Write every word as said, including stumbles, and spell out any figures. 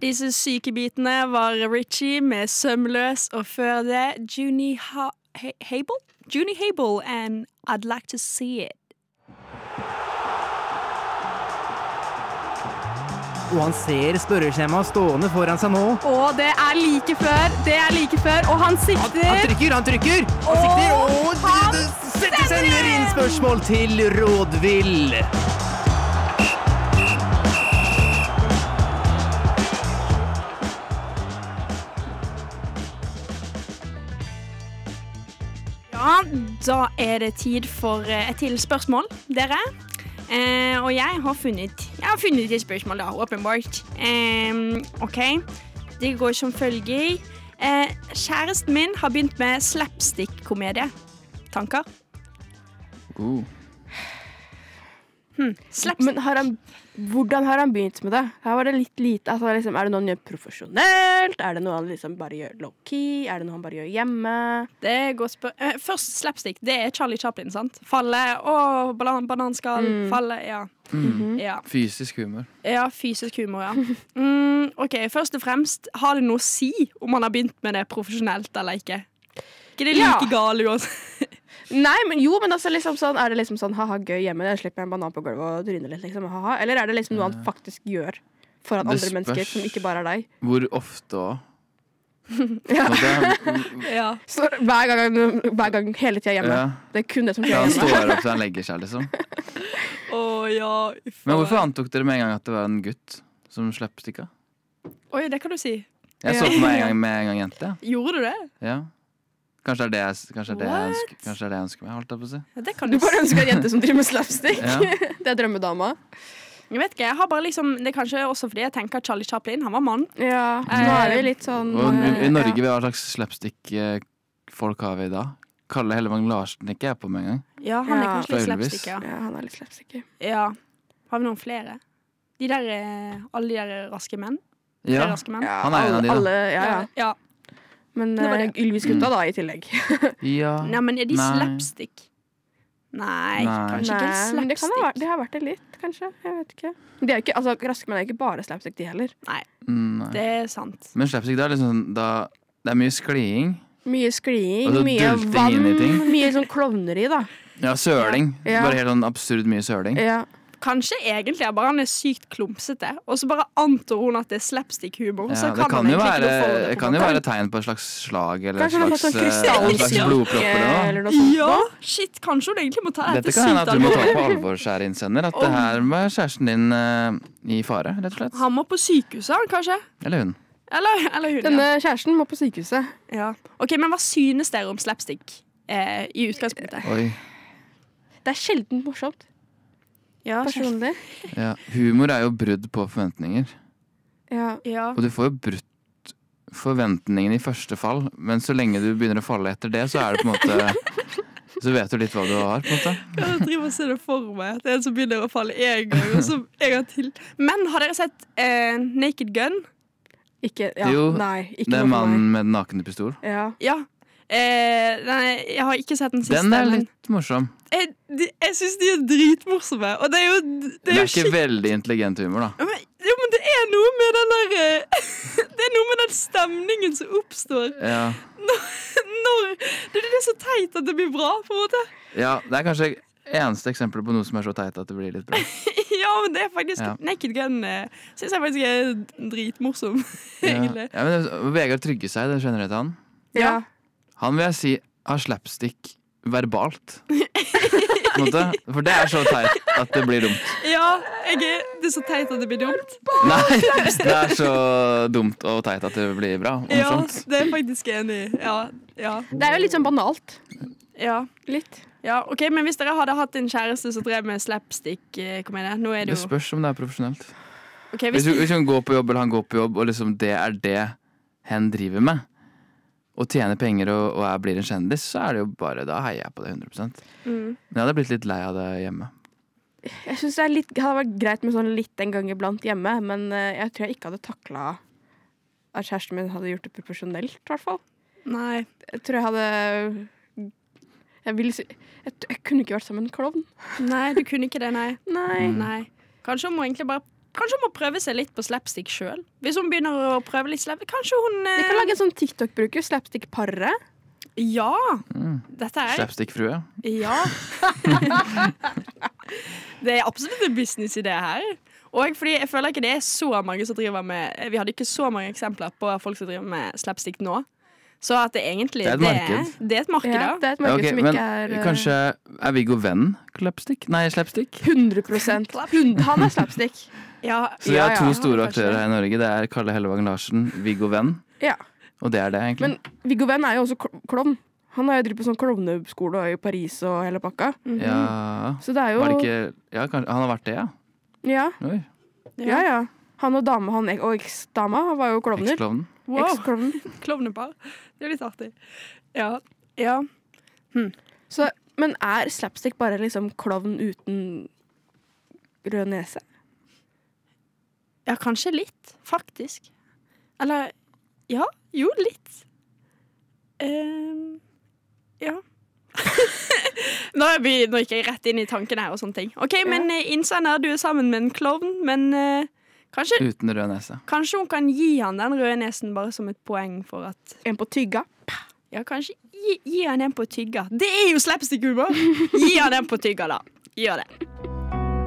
Disse sykebitene var Richie med Sømløs, og før det Junie ha Hable? Junie Hable and I'd Like to See It. Og han ser spørreskjemaet stående foran seg nå. Og det er like før, det er like før, og han sikter. Han, han trykker, han trykker! Han sikter, og han setter sender inn spørsmål til Rådvill. Ja, da er det tid for et til spørsmål, dere. Eh, og jeg har funnet Jeg har funnet et spørsmål da, åpenbart. eh, Ok, det går som følger. eh, Kjæresten min har begynt med slapstick-komedie. Tanker? Uh. Hmm. Slapstick. Men har han, hvordan har han begynt med det? Her var det litt lite. Altså, liksom, er det noe han gjør profesjonelt? Er det noe han liksom bare gjør low-key? Er det noe han bare gjør hjemme? Det er godt spør eh, Først slapstick, det er Charlie Chaplin, sant? Falle, å, banan bananskall, Mm. falle, ja. Mm. ja Fysisk humor. Ja, fysisk humor, ja. Mm, ok, først og fremst, har det noe å si om han har begynt med det profesjonelt eller ikke? Ikke det like Ja. gale uansett? Nei, men jo, men altså liksom sånn, er det liksom sånn haha, gøy hjemme, jeg slipper en banan på gulvet og tryner litt, liksom, haha. Eller er det liksom noe han faktisk gjør foran Det andre spørs. mennesker som ikke bare er deg? Hvor ofte òg? Ja. Ja. Så hver gang, hver gang hele tida hjemme. Ja. Det er kun det som Ja, skjer han hjemme. står opp til han legger seg, liksom. Å ja, uff. Men hvorfor antok dere med en gang at det var en gutt som slapsticka? Oi, det kan du si. Jeg så på meg en gang med en gang jente. Gjorde du det? Ja. Kanskje det er det jeg, kanskje det er det jeg, What? ønsker, kanskje det er det jeg ønsker meg, holdt jeg på å si. Ja, det kan Du du bare si. ønsker en jente som driver med slapstick. Ja. Det er drømmedama. Jeg vet ikke, jeg har bare liksom Det er kanskje også fordi jeg tenker at Charlie Chaplin, han var mann. Ja, nå er vi litt sånn Og i, i eh, Norge, ja. hva slags slapstick-folk har vi da? Kalle Hellevang Larsen ikke jeg på med en gang. Ja, han er Ja. kanskje litt Fra Ylvis. slapstick, ja. Ja, han er litt slapstick. ja. Har vi noen flere? De der, eh, alle de der raske menn? Tre Ja, raske menn? Ja, Han er en av de, da. alle, ja, ja. ja. Men Det var uh, det. Ylvis-gutta da, i tillegg. ja. Nei, men er de Nei. slapstick? Nei, Nei. kanskje ikke Nei, men det, kan ha slapstick. vært, det har vært det litt, kanskje. Jeg vet ikke. De er jo ikke altså, raske menn er ikke bare slapstick, de heller. Mm, nei. Det er sant. Men slapstick, det er liksom sånn da, det er mye skliing. Mye skliing, Og så mye dulting vann, inn i ting. mye sånn klovneri, da. Ja, søling. Ja. Bare helt sånn absurd mye søling. Ja. Kanskje egentlig er bare han er sykt klumsete, og så bare antar hun at det er slapstick-humor. Ja, så det kan, kan han jo egentlig være, ikke noe for det. det på kan en jo måte. være tegn på et slags slag eller Kanskje han har et slags, fått sånn eh, et slags krystallsjokke blodpropp eller noe. eller noe sånt. Ja, shit, kanskje hun egentlig må ta dette Dette kan hende sykt at du må ta alvorlig. på alvor, kjære innsender. At det her var kjæresten din eh, i fare, rett og slett. Han må på sykehuset, han, kanskje? Eller hun. Eller, eller hun, Denne kjæresten må på sykehuset. ja. ja. Ok, men hva synes dere om slapstick eh, i utgangspunktet? Oi. Det er sjelden morsomt, Ja, personlig. Ja. Humor er jo brudd på forventninger. Ja. ja. Og du får jo brutt forventningene i første fall, men så lenge du begynner å falle etter det, så er det på en måte så vet du litt hva du har, på en måte. Jeg driver og ser det for meg. Det er en som begynner å falle en gang, og så en gang til. Men har dere sett eh, Naked Gun? Ikke, ja, Jo, nei, ikke Det er noe for meg. mannen med den nakne pistol. Ja. Ja. Eh, nei, jeg har ikke sett den siste. Den er men litt morsom. jeg, de, jeg syns de er dritmorsomme. Og det er jo Det Det er er jo ikke skikkelig veldig intelligent humor, da. ja, men, jo, men det er noe med den der eh, Det er noe med den stemningen som oppstår Ja. når Det er det så teit at det blir bra, på en måte. ja, det er kanskje eneste eksempel på noe som er så teit at det blir litt bra. Ja, men det er faktisk Ja. Naked Gun eh, syns jeg faktisk er dritmorsom, Ja. egentlig. Ja, men Vegard Tryggeseid, det kjenner du til han? Ja. Han vil jeg si har slapstick verbalt. På en måte. For det er så teit at det blir dumt. Ja, jeg er, det er så teit at det blir dumt. Nei, det er så dumt og teit at det blir bra. Ja, Morsomt. det er jeg faktisk enig i. Ja, ja, Det er jo litt sånn banalt. ja. Litt. Ja, ok, men hvis dere hadde hatt en kjæreste som drev med slapstick-komedie, nå er det Det jo spørs om det er profesjonelt. Ok, Hvis hvis du, hvis hun går på jobb, eller han går på jobb, og liksom det er det hen driver med, og tjener penger og, og er, blir en kjendis, så er det jo bare, da heier jeg på det hundre prosent. mm. Men jeg hadde blitt litt lei av det hjemme. Jeg synes det er litt, hadde vært greit med sånn litt en gang iblant hjemme, men eh, jeg tror jeg ikke hadde taklet at kjæresten min hadde gjort det proporsjonelt, i hvert fall. Nei. Jeg tror jeg hadde Jeg, vil, si- jeg, jeg kunne ikke vært sammen med en klovn. Nei, du kunne ikke det, nei. Nei. Mm. Nei. Kanskje hun må egentlig bare kanskje hun må prøve seg litt på slapstick selv. Hvis hun begynner å prøve litt slapstick, kanskje hun... Eh... Vi kan lage en sånn TikTok-bruker, slapstick-paret. Ja. Mm. Dette er... Slapstick-frue. Ja. Det er absolutt en business-idé her. Og fordi jeg føler ikke det er så mange som driver med... Vi hadde ikke så mange eksempler på folk som driver med slapstick nå. Så at det egentlig... Det er et marked. Det, det er et marked, Ja, da. det er et marked Ok, som men ikke er... eh, kanskje er Viggo venn slapstick? Nei, slapstick. hundre prosent. Hund- Han er slapstick. Ja, Så vi Ja, har ja, to han store er kanskje aktører det. her i Norge. Det er Kalle Hellevang Larsen, Viggo Venn. Ja. Og det er det, egentlig. Men Viggo Venn er jo også kl- klovn. Han har jo drevet på sånn klovneskole i Paris og hele pakka. Ja, Så det er jo... var det ikke Ja, kanskje Han har vært det, ja. Ja, Oi. ja, ja. Han og dame, han og eksdama var jo klovner. Eksklovnen. wow. Eksklovnen. Klovnepar. Det er litt artig. Ja. Ja. Så, men er slapstick bare liksom klovn uten rød nese? Ja, kanskje litt, faktisk. Eller, ja, jo, litt. Um, ja. nå, er vi, nå gikk jeg rett inn i tanken her og sånne ting. Ok, men uh, innsender, du er sammen med en klovn, men uh, kanskje, Uten rød nese. kanskje hun kan gi han den røde nesen bare som et poeng for at... En på tygga? Ja, kanskje gi, gi han en på tygga. Det er jo slapstick-humor! Gi han en på tygga, da. Gjør det.